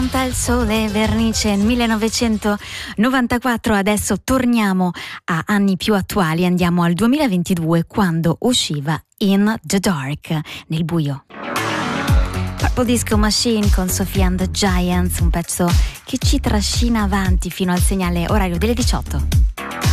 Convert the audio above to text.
tramonta il sole, vernice 1994. Adesso torniamo a anni più attuali, andiamo al 2022 quando usciva In the Dark, nel buio. Purple Disco Machine con Sophie and the Giants, un pezzo che ci trascina avanti fino al segnale orario delle 18.